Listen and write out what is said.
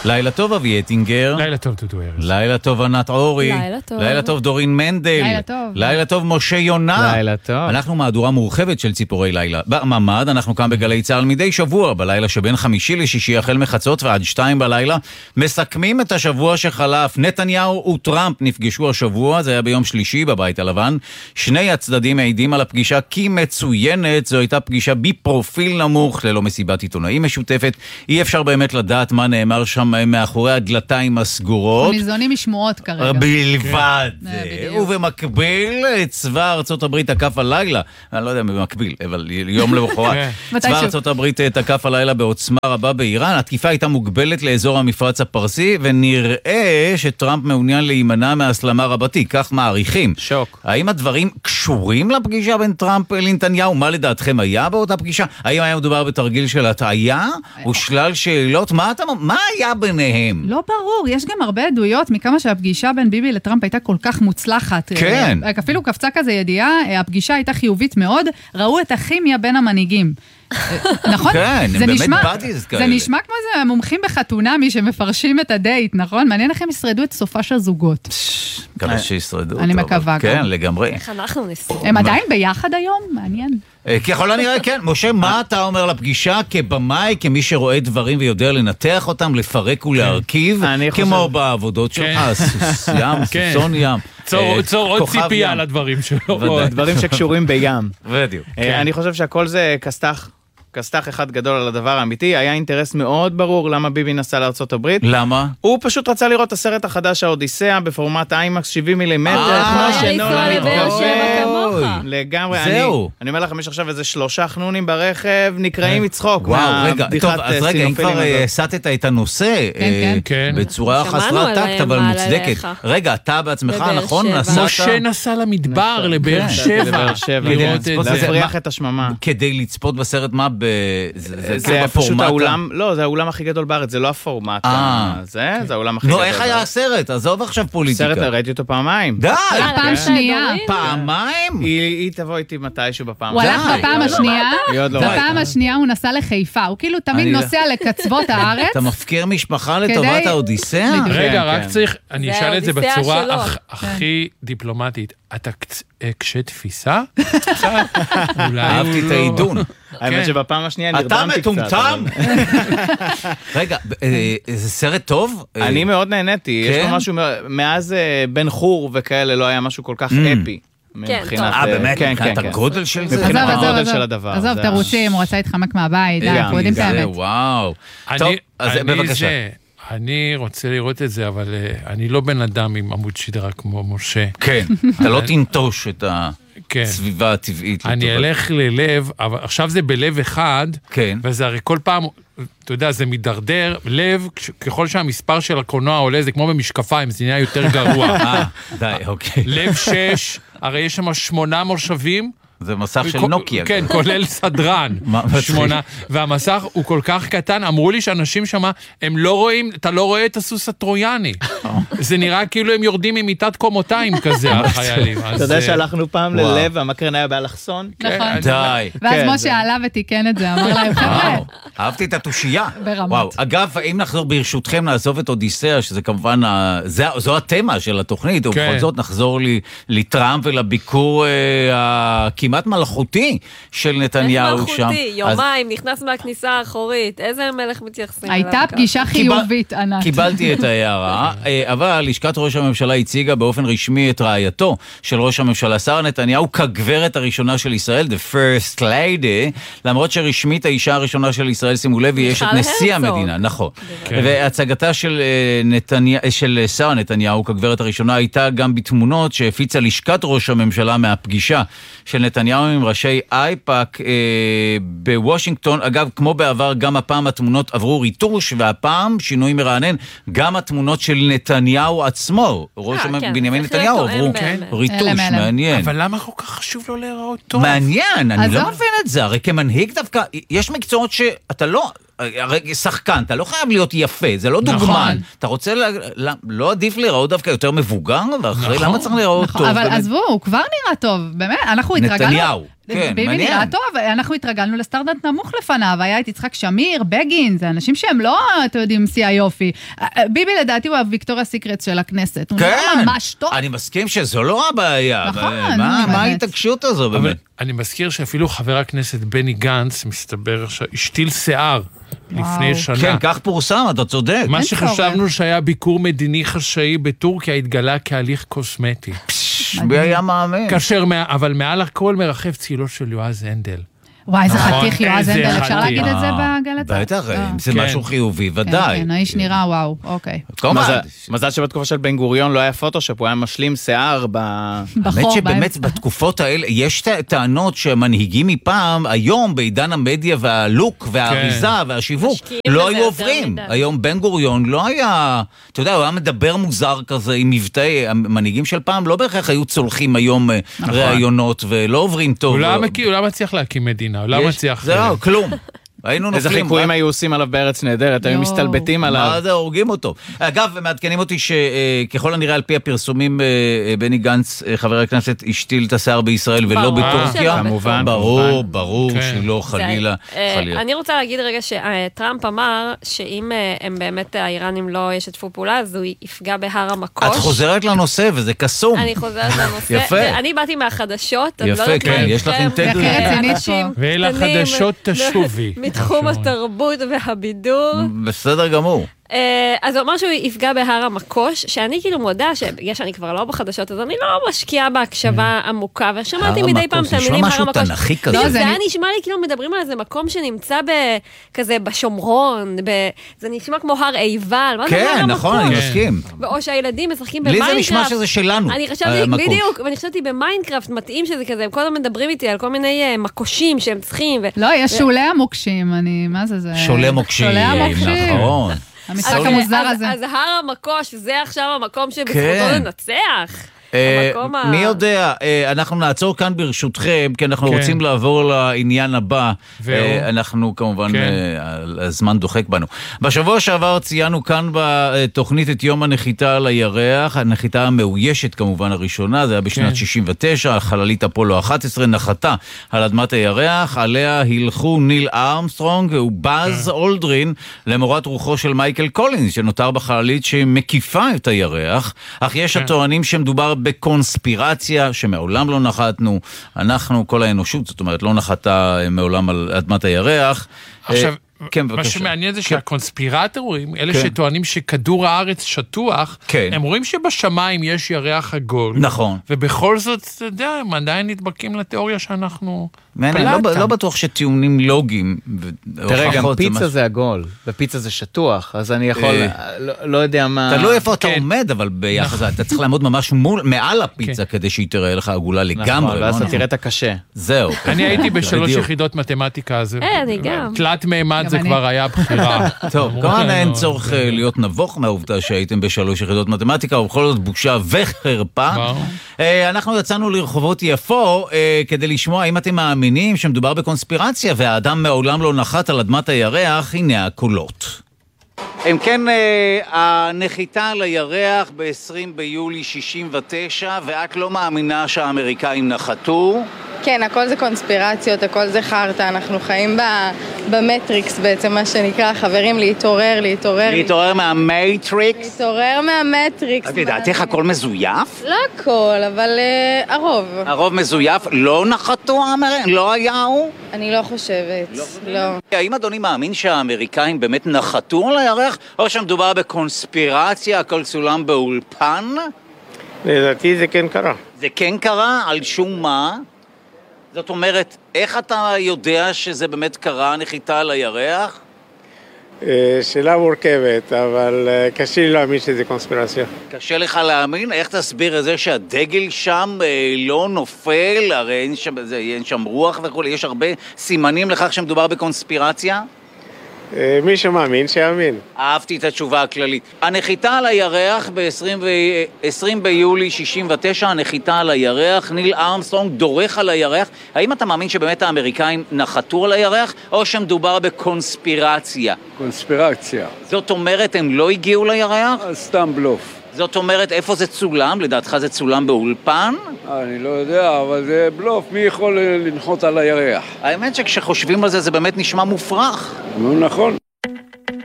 לילה טוב אבי אטינגר. לילה טוב דודו ארז. לילה טוב ענת אורי. לילה טוב. לילה טוב דורין מנדל. לילה טוב. לילה טוב משה יונה. לילה טוב. אנחנו מהדורה מורחבת של ציפורי לילה. בממד אנחנו כאן בגלי צהל מדי שבוע, בלילה שבין חמישי לשישי החל מחצות ועד 2 בלילה, מסכמים את השבוע שחלף. נתניהו וטראמפ נפגשו השבוע, זה היה ביום שלישי בבית הלבן. שני הצדדים מעידים על הפגישה כמצוינת, זו הייתה פגישה בפרופיל נמוך, ללא מסיבת עיתונאים משותפת. אי אפשר באמת לדעת מה נאמר שם מאחורי הדלתיים הסגורות. ניזונים משמועות כרגע. בלבד. ובמקביל, צבא ארצות הברית תקף הלילה, אני לא יודע במקביל, אבל יום למחרת. צבא ארצות הברית תקף הלילה בעוצמה רבה באיראן. התקיפה הייתה מוגבלת לאזור המפרץ הפרסי, ונראה שטראמפ מעוניין להימנע מהסלמה רבתי, כך מעריכים. שוק. האם הדברים קשורים לפגישה בין טראמפ לנתניהו? מה לדעתכם היה באותה פגישה? האם היה מדובר בתרגיל של הטעיה? ושלל שאלות? מה היה ביניהם? לא ברור, יש גם הרבה עדויות מכמה שהפגישה בין ביבי לטראמפ הייתה כל כך מוצלחת. כן. אפילו קפצה כזה ידיעה, הפגישה הייתה חיובית מאוד, ראו את הכימיה בין המנהיגים. נכון? כן, הם באמת בדיז כאלה. זה נשמע כמו זה מומחים בחתונמי שמפרשים את הדייט, נכון? מעניין איך הם ישרדו את סופה של זוגות. מקווה שישרדו. אני מקווה. כן, לגמרי. איך אנחנו נסים? הם עדיין ביחד היום? מעניין. ככל הנראה, כן. משה, מה אתה אומר לפגישה כבמאי, כמי שרואה דברים ויודע לנתח אותם, לפרק ולהרכיב, כמו בעבודות שלך, סוס ים, סוסון ים. צור עוד ציפייה על הדברים שלו. דברים שקשורים בים. בדיוק. אני חושב שהכל זה כסתח אחד גדול על הדבר האמיתי. היה אינטרס מאוד ברור למה ביבי נסע לארצות הברית. למה? הוא פשוט רצה לראות את הסרט החדש האודיסאה בפורמט איימקס 70 מילימטר, כמו שנולה מתכוון. לגמרי. זהו. אני אומר לכם, יש עכשיו איזה 3 חנונים ברכב, נקראים מצחוק. וואו, רגע, טוב, אז רגע, אם כבר סטת את הנושא, בצורה חסרת טקט, אבל מוצדקת. רגע, אתה בעצמך, נכון? משה נסע למדבר, לבאר שבע. להפריח את השממה. כדי לצפות בסרט מה זה פשוט האולם, לא, זה האולם הכי גדול בארץ, זה לא הפורמט. זה האולם הכי גדול. נו, איך היה הסרט? עזוב עכשיו פוליטיקה. סרט, ראיתי אותו פעמיים. די! פעם שנייה. פעמיים? היא תבוא איתי מתישהו בפעם. הוא הלך בפעם השנייה, בפעם השנייה הוא נסע לחיפה, הוא כאילו תמיד נוסע לקצוות הארץ. אתה מפקיר משפחה לטובת האודיסאה? רגע, רק צריך, אני אשאל את זה בצורה הכי דיפלומטית. אתה קשה תפיסה? אהבתי את העידון. האמת שבפעם השנייה נרדמתי קצת. אתה מטומטם? רגע, זה סרט טוב? אני מאוד נהניתי. יש לו משהו, מאז בן חור וכאלה לא היה משהו כל כך אפי. באמת? את הגודל של זה? מבחינת הגודל של הדבר. עזוב, תרוצים, הוא רצה להתחמק מהבית, אנחנו יודעים את האמת. וואו. טוב, אז בבקשה. אני רוצה לראות את זה, אבל אני לא בן אדם עם עמוד שדרה כמו משה. כן, אתה לא תנטוש את הסביבה הטבעית. אני אלך ללב, אבל עכשיו זה בלב אחד, וזה הרי כל פעם, אתה יודע, זה מדרדר, לב, ככל שהמספר של הקולנוע עולה, זה כמו במשקפיים, זה נהיה יותר גרוע. די, אוקיי. לב 6, הרי יש שם 8 מושבים, זה מסך של נוקיה. כן, כולל סדרן. 8, והמסך הוא כל כך קטן, אמרו לי שאנשים שם, הם לא רואים, אתה לא רואה את הסוס הטרויאני. זה נראה כאילו הם יורדים ממיטת קומותיים כזה, החיילים. אתה יודע שהלכנו פעם ללב, והמקרן היה באלכסון? נכון. די. ואז משה עלה ותיקן את זה, אמר להם, חבר'ה. אהבתי את התושייה. ברמות. אגב, אם נחזור ברשותכם לעזוב את אודיסאה, שזה כמובן, זו התמה של התוכנית, ובכל זאת נחזור לטראמפ ולביקור כמעט מלכותי של נתניהו שם. איך מלכותי? יומיים, נכנס מהכניסה האחורית. איזה מלך מתייחסים? הייתה פגישה חיובית, ענת. קיבלתי את ההערה, אבל לשכת ראש הממשלה הציגה באופן רשמי את רעייתו של ראש הממשלה, שרה נתניהו, כגברת הראשונה של ישראל, the first lady, למרות שרשמית האישה הראשונה של ישראל, שימו לב, יש את נשיא המדינה, נכון. והצגתה של שרה נתניהו, כגברת הראשונה, הייתה גם בתמונות שהפיצה לשכת ראש הממשלה מהפגישה של נתניהו עם ראשי אייפאק בוושינגטון. אגב, כמו בעבר, גם הפעם התמונות עברו ריטוש, והפעם, שינוי מרענן, גם התמונות של נתניהו עצמו, ראש בנימין נתניהו, עברו ריטוש, מעניין. אבל למה כל כך חשוב לו להיראות טוב? מעניין, אני לא מבין את זה, הרי כמנהיג דווקא, יש מקצועות שאתה לא... הרי שחקן, אתה לא חייב להיות יפה, זה לא דוגמן. אתה רוצה, לא עדיף להיראות דווקא יותר מבוגר, ואחרי למה צריך להיראות טוב? אבל עזבו, הוא כבר נראה טוב, באמת, אנחנו התרגלנו. נתניהו. כן, ביבי מעניין. נראה טוב, אנחנו התרגלנו לסטנדרט נמוך לפניו, היה את יצחק שמיר, בגין, זה אנשים שהם לא, אתם יודעים, שיא היופי. ביבי לדעתי הוא הוויקטוריה סיקרט של הכנסת, הוא נראה ממש טוב. אני מסכים שזו לא הבעיה. נכון, מה ההתעקשות הזו באמת? אני מזכיר שאפילו חבר הכנסת בני גנץ, מסתבר שהשתיל שיער לפני שנה. כן, כך פורסם, אתה צודק. מה שחשבנו שהיה ביקור מדיני חשאי בטורקיה התגלה כהליך קוסמטי. מי היה מאמין? אבל מעל הכל מרחב צילו של יועז הנדל. וואי, איזה חתיך יועז איזה הנדל, אפשר חתיך. להגיד את זה בגלת? בטח, אם זה כן. משהו חיובי, ודאי. כן, האיש נראה וואו, אוקיי. מזל שבתקופה של בן גוריון לא היה פוטושופ, הוא היה משלים שיער האמת שבאמת בתקופות האלה, יש טענות שמנהיגים מפעם, היום בעידן המדיה והלוק והאריזה והשיווק, לא היו עוברים. היום בן גוריון לא היה, אתה יודע, הוא היה מדבר מוזר כזה עם מבטאי, המנהיגים של פעם לא בהכרח היו צולחים היום ראיונות ולא עוברים טוב. הוא לא מצליח להקים מדינה, הוא לא מצליח... זהו, כלום. היינו איזה נופלים. חיקויים היו עושים עליו בארץ נהדרת, היו מסתלבטים עליו. מה זה, הורגים אותו. אגב, מעדכנים אותי שככל הנראה על פי הפרסומים, בני גנץ, חבר הכנסת, השתיל את השיער בישראל ולא בטורקיה. כמובן. ברור שלא, חלילה. אני רוצה להגיד רגע שטראמפ אמר שאם הם באמת האיראנים לא ישתפו פעולה, אז הוא יפגע בהר המקוש. את חוזרת לנושא וזה קסום. אני חוזרת לנושא. יפה. אני באתי מהחדשות. יפה, כן, יש לך אינטגריטי. ולחדשות תשובי. מתחום התרבות והבידור. בסדר גמור. אז הוא אמר שהוא יפגע בהר המקוש, שאני כאילו מודה שבגלל שאני כבר לא בחדשות, אז אני לא משקיעה בהקשבה עמוקה, ושמעתי מדי פעם את המילים הר המקוש. נשמע משהו תנכי כזה. זה היה נשמע לי כאילו מדברים על איזה מקום שנמצא כזה בשומרון, זה נשמע כמו הר עיבל, מה זה הר המקוש? כן, נכון, אני מסכים. או שהילדים משחקים במיינקראפט. לי זה נשמע שזה שלנו. אני חשבתי, בדיוק, ואני חשבתי במיינקראפט, מתאים שזה כזה, הם כל הזמן מדברים איתי על כל מיני מקושים שהם צריכים. לא, יש שולי המוקשים, מה זה? שולי מוקשים, נכון. המשחק המוזר הזה. אז הר המקוש, זה עכשיו המקום שבזכותו לנצח. מי יודע, אנחנו נעצור כאן ברשותכם, כי אנחנו רוצים לעבור לעניין הבא. אנחנו כמובן, הזמן דוחק בנו. בשבוע שעבר ציינו כאן בתוכנית את יום הנחיתה על הירח, הנחיתה המאוישת כמובן הראשונה, זה היה בשנת 69, החללית אפולו 11 נחתה על אדמת הירח, עליה הלכו ניל ארמסטרונג ובאז אולדרין, למורת רוחו של מייקל קולינס, שנותר בחללית שמקיפה את הירח, אך יש הטוענים שמדובר בקונספירציה שמעולם לא נחתנו, אנחנו, כל האנושות, זאת אומרת, לא נחתה מעולם על אדמת הירח. עכשיו, כן, מה שמעניין זה שהקונספירטורים, אלה שטוענים שכדור הארץ שטוח, הם רואים שבשמיים יש ירח עגול. נכון. ובכל זאת, אתה יודע, הם עדיין נדבקים לתיאוריה שאנחנו... לא בטוח שטיעונים לוגיים. תראה, גם פיצה זה עגול, ופיצה זה שטוח, אז אני יכול, לא יודע מה... תלוי איפה אתה עומד, אבל ביחס, אתה צריך לעמוד ממש מעל הפיצה, כדי שהיא תראה לך עגולה לגמרי. נכון, ואז אתה תראה את הקשה. זהו. אני הייתי בשלוש יחידות מתמטיקה, אני גם. תלת מימד זה כבר היה בחירה. טוב, כמובן אין צורך להיות נבוך מהעובדה שהייתם בשלוש יחידות מתמטיקה, ובכל זאת בושה וחרפה. אנחנו יצאנו לרחובות יפו כדי לשמוע אם אתם מאמינים שמדובר בקונספירציה והאדם מעולם לא נחת על אדמת הירח. הנה הקולות. אם כן, הנחיתה על הירח ב-20 ביולי 69, ואת לא מאמינה שהאמריקאים נחתו? כן, הכל זה קונספירציות, הכל זה חרטה, אנחנו חיים במטריקס בעצם, מה שנקרא, חברים, להתעורר. להתעורר מהמטריקס? להתעורר מהמטריקס. את לדעתך הכל מזויף? לא הכל, אבל הרוב. הרוב מזויף? לא נחתו האמריקאים? לא היה הוא? אני לא חושבת, לא. האם אדוני מאמין שהאמריקאים באמת נחתו על הירח, או שמדובר בקונספירציה, הכל צולם באולפן? לדעתי זה כן קרה. זה כן קרה? על שום מה? זאת אומרת, איך אתה יודע שזה באמת קרה, נחיתה על הירח? שאלה מורכבת, אבל קשה לי להאמין שזה קונספירציה. קשה לך להאמין? איך תסביר את זה שהדגל שם לא נופל? הרי אין שם רוח וכו', יש הרבה סימנים לכך שמדובר בקונספירציה? מי שמאמין שיאמין. אהבתי את התשובה הכללית. הנחיתה על הירח ב-20 ביולי 69, הנחיתה על הירח, ניל ארמסטרונג דורך על הירח. האם אתה מאמין שבאמת האמריקאים נחתו על הירח, או שמדובר בקונספירציה? קונספירציה. זאת אומרת, הם לא הגיעו לירח? סתם בלוף. זאת אומרת, איפה זה צולם? לדעתך זה צולם באולפן? אני לא יודע, אבל זה בלוף, מי יכול לנחות על הירח? האמת שכשחושבים על זה, זה באמת נשמע מופרך. נכון.